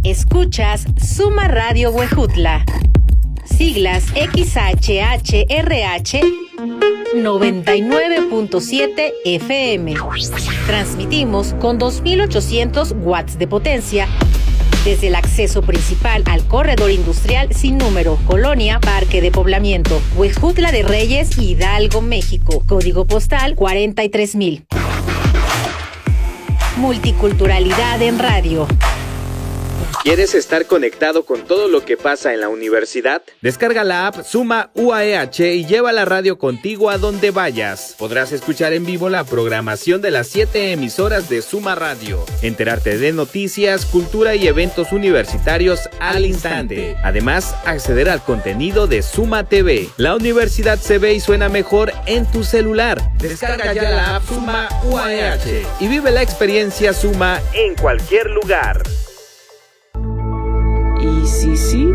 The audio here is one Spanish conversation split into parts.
Escuchas Suma Radio Huejutla. Siglas XHHRH 99.7 FM. Transmitimos con 2.800 watts de potencia desde el acceso principal al corredor industrial sin número, Colonia Parque de Poblamiento, Huejutla de Reyes, Hidalgo, México. Código postal 43,000. Multiculturalidad en radio. ¿Quieres estar conectado con todo lo que pasa en la universidad? Descarga la app Suma UAEH y lleva la radio contigo a donde vayas. Podrás escuchar en vivo la programación de las 7 emisoras de Suma Radio, enterarte de noticias, cultura y eventos universitarios al instante. Además, acceder al contenido de Suma TV. La universidad se ve y suena mejor en tu celular. Descarga ya la app Suma UAEH y vive la experiencia Suma en cualquier lugar. ¿Y sí?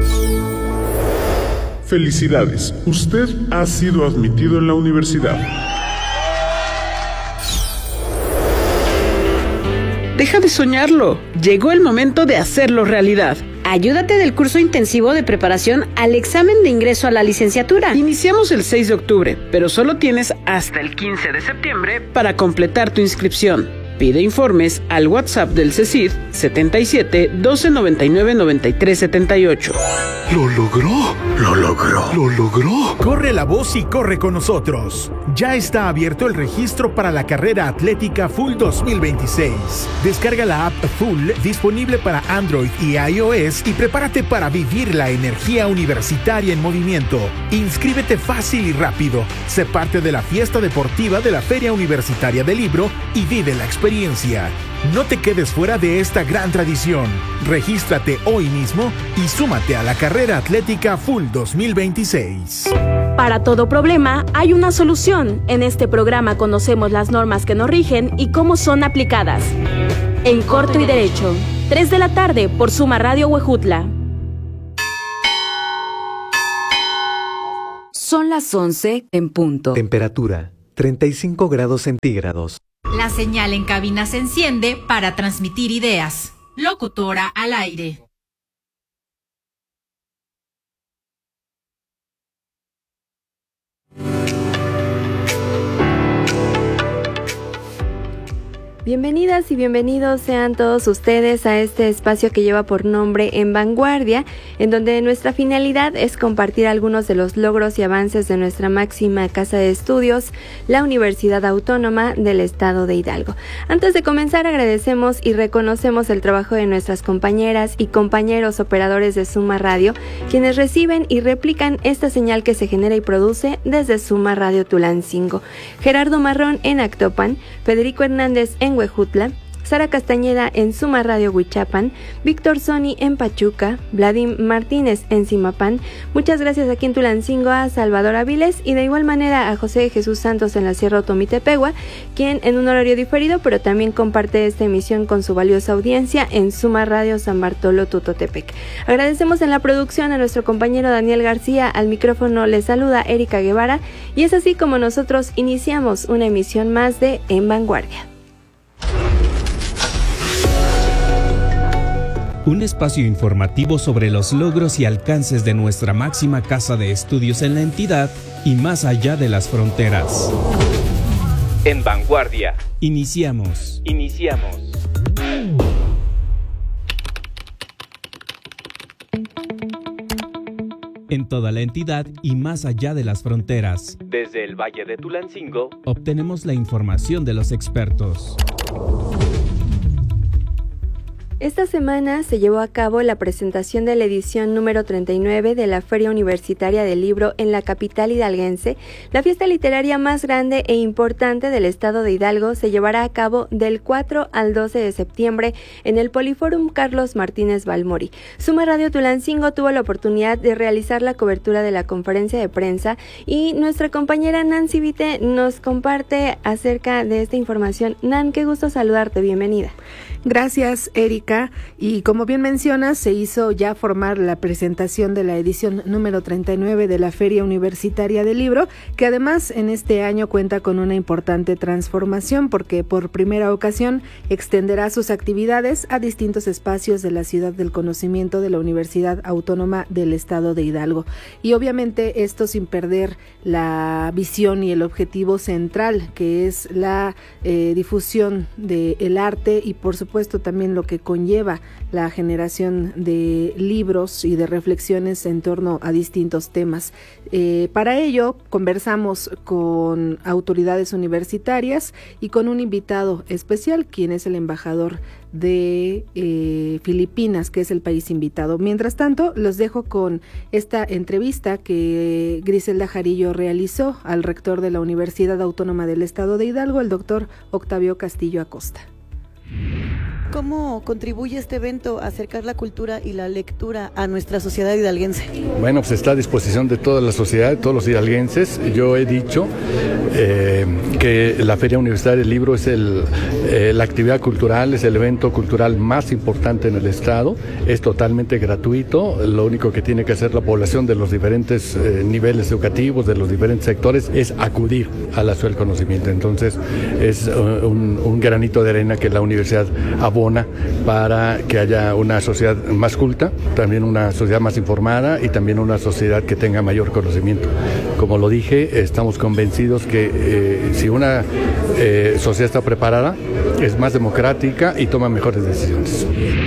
Felicidades, usted ha sido admitido en la universidad. Deja de soñarlo. Llegó el momento de hacerlo realidad. Ayúdate del curso intensivo de preparación al examen de ingreso a la licenciatura. Iniciamos el 6 de octubre, pero solo tienes hasta el 15 de septiembre para completar tu inscripción. Pide informes al WhatsApp del CECID 77 12 99 93 78. ¡Lo logró! Corre la voz y corre con nosotros. Ya está abierto el registro para la carrera atlética Full 2026. Descarga la app Full disponible para Android y iOS y prepárate para vivir la energía universitaria en movimiento. Inscríbete fácil y rápido. Sé parte de la fiesta deportiva de la Feria Universitaria del Libro y vive la experiencia. No te quedes fuera de esta gran tradición. Regístrate hoy mismo y súmate a la carrera atlética Full 2026. Para todo problema hay una solución. En este programa conocemos las normas que nos rigen y cómo son aplicadas. En Corto y Derecho, 3 de la tarde por Suma Radio Huejutla. Son las 11 en punto. Temperatura 35 grados centígrados. La señal en cabina se enciende para transmitir ideas. Locutora al aire. Bienvenidas y bienvenidos sean todos ustedes a este espacio que lleva por nombre En Vanguardia, en donde nuestra finalidad es compartir algunos de los logros y avances de nuestra máxima casa de estudios, la Universidad Autónoma del Estado de Hidalgo. Antes de comenzar, agradecemos y reconocemos el trabajo de nuestras compañeras y compañeros operadores de Suma Radio, quienes reciben y replican esta señal que se genera y produce desde Suma Radio Tulancingo. Gerardo Marrón en Actopan, Federico Hernández en Huejutla, Sara Castañeda en Suma Radio Huichapan, Víctor Soni en Pachuca, Vladimir Martínez en Zimapán. Muchas gracias aquí en Tulancingo a Salvador Aviles y de igual manera a José Jesús Santos en la Sierra Otomitepegua, quien en un horario diferido pero también comparte esta emisión con su valiosa audiencia en Suma Radio San Bartolo Tutotepec. Agradecemos en la producción a nuestro compañero Daniel García, al micrófono le saluda Erika Guevara y es así como nosotros iniciamos una emisión más de En Vanguardia. Un espacio informativo sobre los logros y alcances de nuestra máxima casa de estudios en la entidad y más allá de las fronteras. En Vanguardia. Iniciamos. En toda la entidad y más allá de las fronteras. Desde el Valle de Tulancingo, obtenemos la información de los expertos. Esta semana se llevó a cabo la presentación de la edición número 39 de la Feria Universitaria del Libro en la capital hidalguense. La fiesta literaria más grande e importante del estado de Hidalgo se llevará a cabo del 4 al 12 de septiembre en el Poliforum Carlos Martínez Balmori. Suma Radio Tulancingo tuvo la oportunidad de realizar la cobertura de la conferencia de prensa y nuestra compañera Nancy Vite nos comparte acerca de esta información. Nan, qué gusto saludarte, bienvenida. Gracias, Erika. acá, y como bien mencionas, se hizo ya formar la presentación de la edición número 39 de la Feria Universitaria del Libro, que además en este año cuenta con una importante transformación porque por primera ocasión extenderá sus actividades a distintos espacios de la Ciudad del Conocimiento de la Universidad Autónoma del Estado de Hidalgo. Y obviamente esto sin perder la visión y el objetivo central, que es la difusión del arte y por supuesto también lo que conlleva la generación de libros y de reflexiones en torno a distintos temas. Para ello conversamos con autoridades universitarias y con un invitado especial, quien es el embajador de Filipinas, que es el país invitado. Mientras tanto, los dejo con esta entrevista que Griselda Jarillo realizó al rector de la Universidad Autónoma del Estado de Hidalgo, el doctor Octavio Castillo Acosta. ¿Cómo contribuye este evento a acercar la cultura y la lectura a nuestra sociedad hidalguense? Bueno, pues está a disposición de toda la sociedad, de todos los hidalguenses. Yo he dicho que la Feria Universitaria del Libro es la actividad cultural, es el evento cultural más importante en el Estado. Es totalmente gratuito. Lo único que tiene que hacer la población de los diferentes niveles educativos, de los diferentes sectores, es acudir a la Ciudad del Conocimiento. Entonces, es un granito de arena que la universidad abona para que haya una sociedad más culta, también una sociedad más informada y también una sociedad que tenga mayor conocimiento. Como lo dije, estamos convencidos que si una sociedad está preparada, es más democrática y toma mejores decisiones.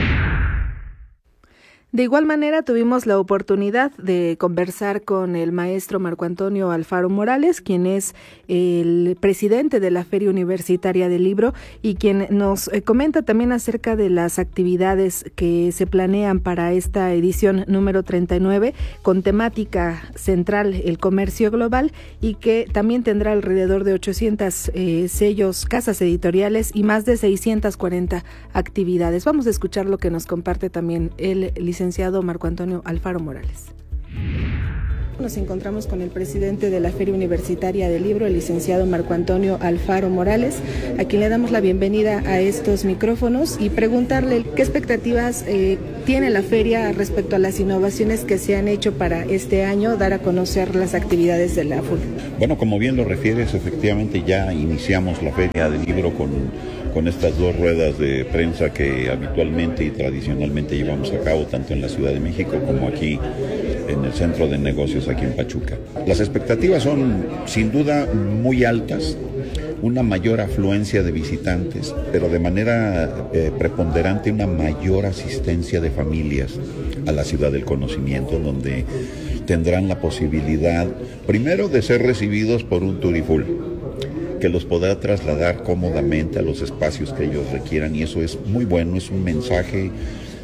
De igual manera, tuvimos la oportunidad de conversar con el maestro Marco Antonio Alfaro Morales, quien es el presidente de la Feria Universitaria del Libro y quien nos comenta también acerca de las actividades que se planean para esta edición número 39, con temática central el comercio global, y que también tendrá alrededor de 800 sellos, casas editoriales y más de 640 actividades. Vamos a escuchar lo que nos comparte también el licenciado Marco Antonio Alfaro Morales. Nos encontramos con el presidente de la Feria Universitaria del Libro, el licenciado Marco Antonio Alfaro Morales, a quien le damos la bienvenida a estos micrófonos y preguntarle qué expectativas tiene la feria respecto a las innovaciones que se han hecho para este año, dar a conocer las actividades de la FUL. Bueno, como bien lo refieres, efectivamente ya iniciamos la Feria del Libro con estas dos ruedas de prensa que habitualmente y tradicionalmente llevamos a cabo tanto en la Ciudad de México como aquí en el Centro de Negocios aquí en Pachuca. Las expectativas son sin duda muy altas, una mayor afluencia de visitantes, pero de manera preponderante una mayor asistencia de familias a la Ciudad del Conocimiento, donde tendrán la posibilidad primero de ser recibidos por un turiful que los podrá trasladar cómodamente a los espacios que ellos requieran, y eso es muy bueno, es un mensaje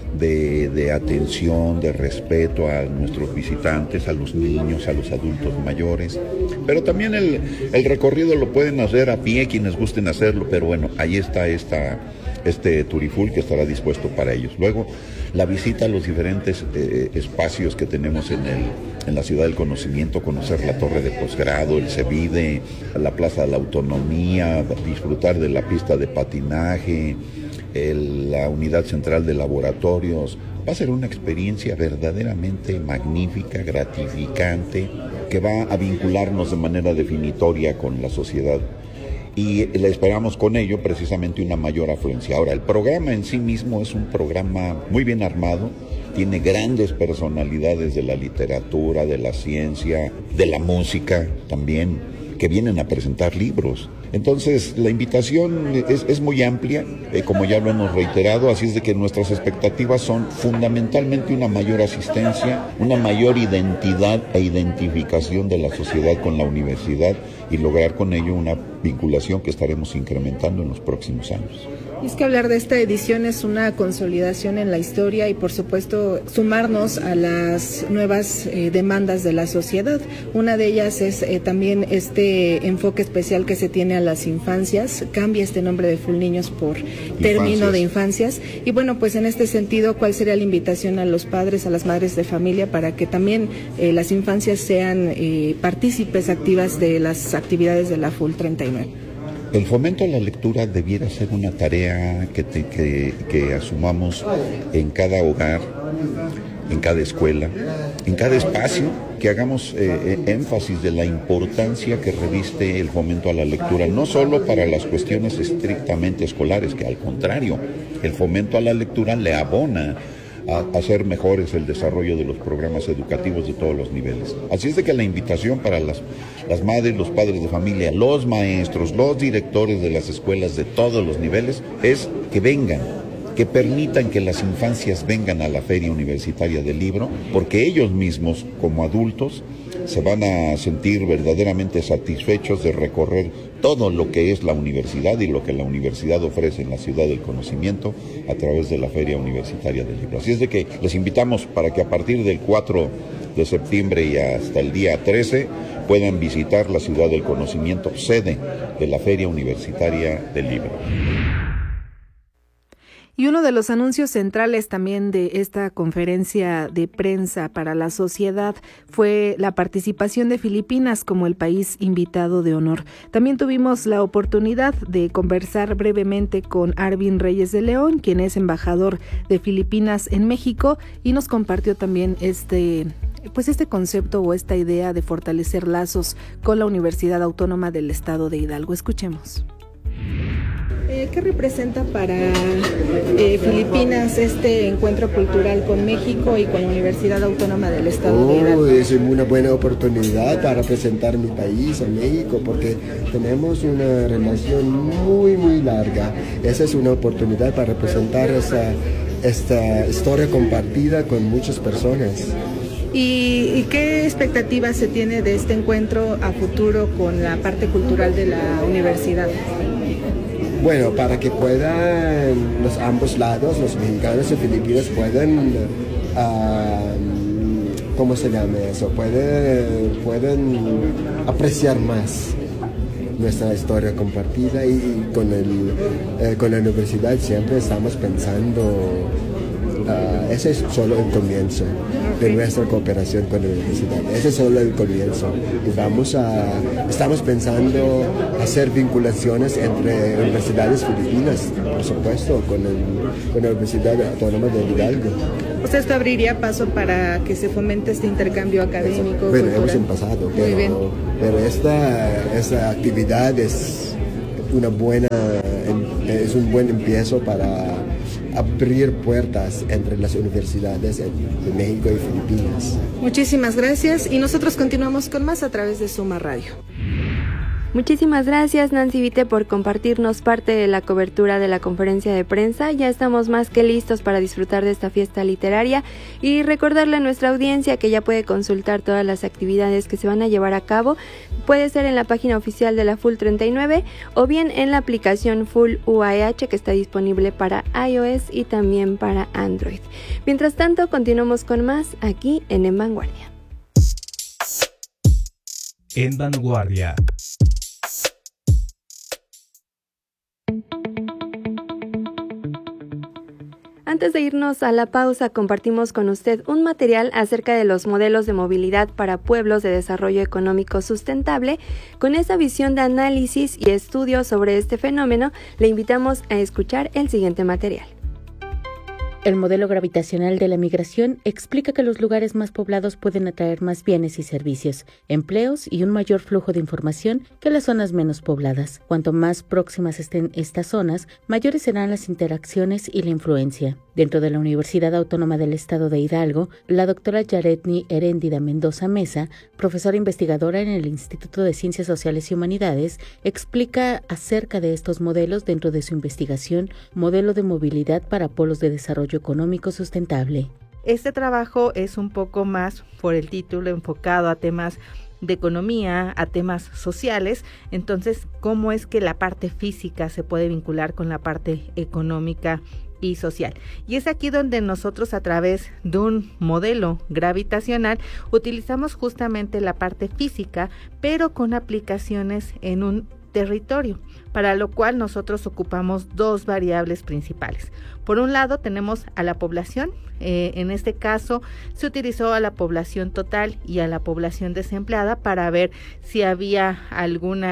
de atención, de respeto a nuestros visitantes, a los niños, a los adultos mayores, pero también el recorrido lo pueden hacer a pie quienes gusten hacerlo, pero bueno, ahí está este turiful que estará dispuesto para ellos. Luego, la visita a los diferentes espacios que tenemos en la Ciudad del Conocimiento, conocer la Torre de Posgrado, el CEBIDE, la Plaza de la Autonomía, disfrutar de la pista de patinaje, la Unidad Central de Laboratorios. Va a ser una experiencia verdaderamente magnífica, gratificante, que va a vincularnos de manera definitoria con la sociedad. Y le esperamos con ello precisamente una mayor afluencia. Ahora, el programa en sí mismo es un programa muy bien armado, tiene grandes personalidades de la literatura, de la ciencia, de la música también, que vienen a presentar libros. Entonces, la invitación es muy amplia, como ya lo hemos reiterado, así es de que nuestras expectativas son fundamentalmente una mayor asistencia, una mayor identidad e identificación de la sociedad con la universidad y lograr con ello una vinculación que estaremos incrementando en los próximos años. Y es que hablar de esta edición es una consolidación en la historia y por supuesto sumarnos a las nuevas demandas de la sociedad. Una de ellas es también este enfoque especial que se tiene a las infancias, cambia este nombre de Full Niños por término de infancias. Y bueno, pues en este sentido, ¿cuál sería la invitación a los padres, a las madres de familia para que también las infancias sean partícipes activas de las actividades de la Full 39? El fomento a la lectura debiera ser una tarea que asumamos en cada hogar, en cada escuela, en cada espacio, que hagamos énfasis de la importancia que reviste el fomento a la lectura, no solo para las cuestiones estrictamente escolares, que al contrario, el fomento a la lectura le abona a hacer mejores el desarrollo de los programas educativos de todos los niveles. Así es de que la invitación para las madres, los padres de familia, los maestros, los directores de las escuelas de todos los niveles es que vengan, que permitan que las infancias vengan a la Feria Universitaria del Libro, porque ellos mismos, como adultos, se van a sentir verdaderamente satisfechos de recorrer todo lo que es la universidad y lo que la universidad ofrece en la ciudad del conocimiento a través de la Feria Universitaria del Libro. Así es de que les invitamos para que a partir del 4 de septiembre y hasta el día 13 puedan visitar la ciudad del conocimiento, sede de la Feria Universitaria del Libro. Y uno de los anuncios centrales también de esta conferencia de prensa para la sociedad fue la participación de Filipinas como el país invitado de honor. También tuvimos la oportunidad de conversar brevemente con Arvin Reyes de León, quien es embajador de Filipinas en México, y nos compartió también este concepto o esta idea de fortalecer lazos con la Universidad Autónoma del Estado de Hidalgo. Escuchemos. ¿Qué representa para Filipinas este encuentro cultural con México y con la Universidad Autónoma del Estado de Hidalgo? Es una buena oportunidad para presentar mi país a México, porque tenemos una relación muy, muy larga. Esa es una oportunidad para presentar esta historia compartida con muchas personas. ¿Y qué expectativas se tiene de este encuentro a futuro con la parte cultural de la universidad? Bueno, para que puedan ambos lados, los mexicanos y filipinos, puedan, ¿cómo se llama eso? Pueden apreciar más nuestra historia compartida, y con la universidad siempre estamos pensando. Ese es solo el comienzo de nuestra cooperación con la universidad. Ese es solo el comienzo. Y estamos pensando hacer vinculaciones entre universidades filipinas, por supuesto, con la Universidad Autónoma de Hidalgo. O sea, esto abriría paso para que se fomente este intercambio académico. Bueno, hemos empezado, pero esta actividad es un buen empiezo para abrir puertas entre las universidades de México y Filipinas. Muchísimas gracias, y nosotros continuamos con más a través de Suma Radio. Muchísimas gracias, Nancy Vite, por compartirnos parte de la cobertura de la conferencia de prensa. Ya estamos más que listos para disfrutar de esta fiesta literaria y recordarle a nuestra audiencia que ya puede consultar todas las actividades que se van a llevar a cabo. Puede ser en la página oficial de la FUL 39 o bien en la aplicación FUL UAEH, que está disponible para iOS y también para Android. Mientras tanto, continuamos con más aquí en Vanguardia. En Vanguardia. Antes de irnos a la pausa, compartimos con usted un material acerca de los modelos de movilidad para pueblos de desarrollo económico sustentable. Con esa visión de análisis y estudio sobre este fenómeno, le invitamos a escuchar el siguiente material. El modelo gravitacional de la migración explica que los lugares más poblados pueden atraer más bienes y servicios, empleos y un mayor flujo de información que las zonas menos pobladas. Cuanto más próximas estén estas zonas, mayores serán las interacciones y la influencia. Dentro de la Universidad Autónoma del Estado de Hidalgo, la doctora Yaretni Heréndida Mendoza Mesa, profesora investigadora en el Instituto de Ciencias Sociales y Humanidades, explica acerca de estos modelos dentro de su investigación Modelo de Movilidad para Polos de Desarrollo Económico Sustentable. Este trabajo es un poco más, por el título, enfocado a temas de economía, a temas sociales. Entonces, ¿cómo es que la parte física se puede vincular con la parte económica y social? Y es aquí donde nosotros, a través de un modelo gravitacional, utilizamos justamente la parte física, pero con aplicaciones en un territorio, para lo cual nosotros ocupamos dos variables principales. Por un lado tenemos a la población, en este caso se utilizó a la población total y a la población desempleada para ver si había alguna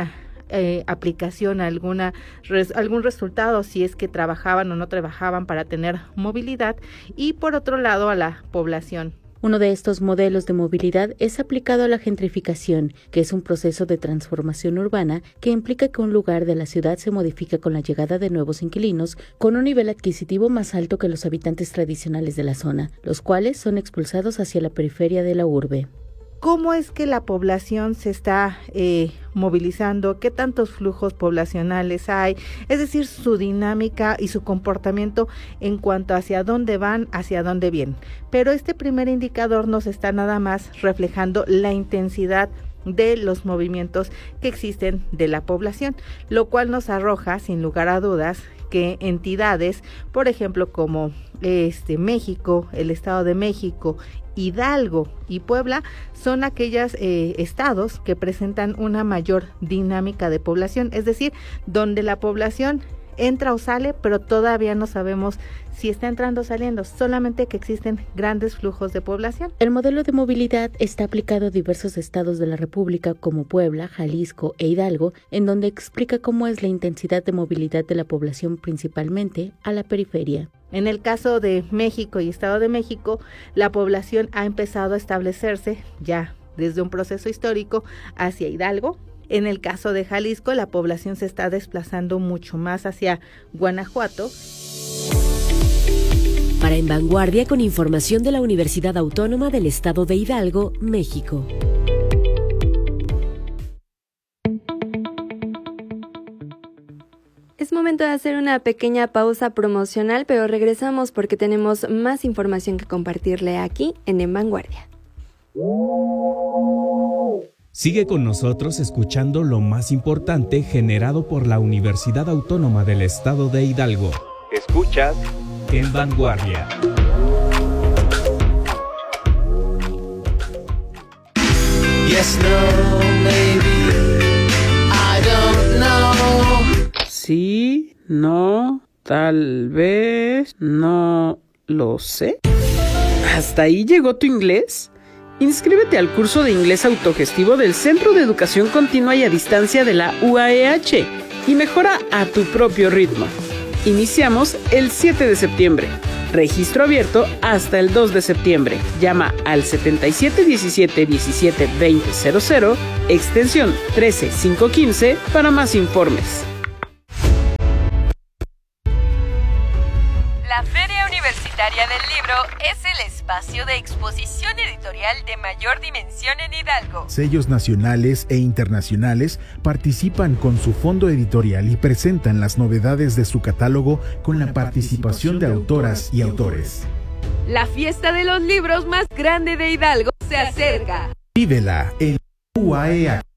aplicación, algún resultado, si es que trabajaban o no trabajaban para tener movilidad, y por otro lado a la población. Uno de estos modelos de movilidad es aplicado a la gentrificación, que es un proceso de transformación urbana que implica que un lugar de la ciudad se modifica con la llegada de nuevos inquilinos con un nivel adquisitivo más alto que los habitantes tradicionales de la zona, los cuales son expulsados hacia la periferia de la urbe. ¿Cómo es que la población se está movilizando? ¿Qué tantos flujos poblacionales hay? Es decir, su dinámica y su comportamiento en cuanto hacia dónde van, hacia dónde vienen. Pero este primer indicador nos está nada más reflejando la intensidad de los movimientos que existen de la población, lo cual nos arroja, sin lugar a dudas, que entidades, por ejemplo, como México, el Estado de México, Hidalgo y Puebla, son aquellos estados que presentan una mayor dinámica de población, es decir, donde la población entra o sale, pero todavía no sabemos si está entrando o saliendo, solamente que existen grandes flujos de población. El modelo de movilidad está aplicado a diversos estados de la República como Puebla, Jalisco e Hidalgo, en donde explica cómo es la intensidad de movilidad de la población principalmente a la periferia. En el caso de México y Estado de México, la población ha empezado a establecerse ya desde un proceso histórico hacia Hidalgo. En el caso de Jalisco, la población se está desplazando mucho más hacia Guanajuato. Para En Vanguardia, con información de la Universidad Autónoma del Estado de Hidalgo, México. Es momento de hacer una pequeña pausa promocional, pero regresamos porque tenemos más información que compartirle aquí en Vanguardia. Sigue con nosotros escuchando lo más importante generado por la Universidad Autónoma del Estado de Hidalgo. Escuchas En Vanguardia. Yes, no, maybe, I don't know. Sí, no, tal vez, no lo sé. ¿Hasta ahí llegó tu inglés? Inscríbete al curso de inglés autogestivo del Centro de Educación Continua y a Distancia de la UAEH y mejora a tu propio ritmo. Iniciamos el 7 de septiembre. Registro abierto hasta el 2 de septiembre. Llama al 7717172000, extensión 13515 para más informes. La Feria Universitaria del Libro es el espacio de exposición editorial de mayor dimensión en Hidalgo. Sellos nacionales e internacionales participan con su fondo editorial y presentan las novedades de su catálogo con la participación de autoras y autores. La fiesta de los libros más grande de Hidalgo se acerca. Vívela en UAEH.